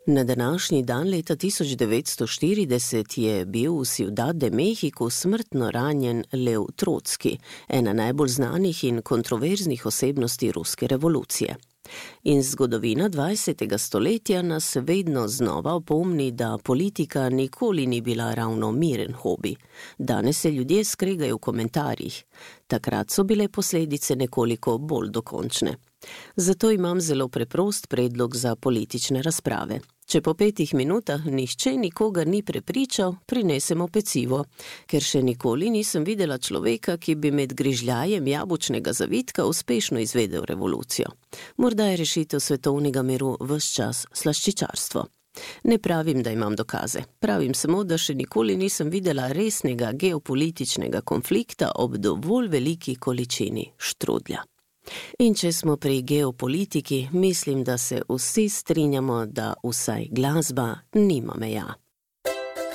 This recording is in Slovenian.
Na današnji dan leta 1940 je bil v Ciudad de México smrtno ranjen Lev Trotski, ena najbolj znanih in kontroverznih osebnosti ruske revolucije. In zgodovina 20. stoletja nas vedno znova opomni, da politika nikoli ni bila ravno miren hobi. Danes se ljudje skregajo v komentarjih. Takrat so bile posledice nekoliko bolj dokončne. Zato imam zelo preprost predlog za politične razprave. Če po 5 minutah nihče nikogar ni prepričal, prinesemo pecivo, ker še nikoli nisem videla človeka, ki bi med grižljajem jabučnega zavitka uspešno izvedel revolucijo. Morda je rešitev svetovnega miru ves čas slaščičarstvo. Ne pravim, da imam dokaze. Pravim samo, da še nikoli nisem videla resnega geopolitičnega konflikta ob dovolj veliki količini štrudlja. In če smo pri geopolitiki, mislim, da se vsi strinjamo, da vsaj glasba nima meja.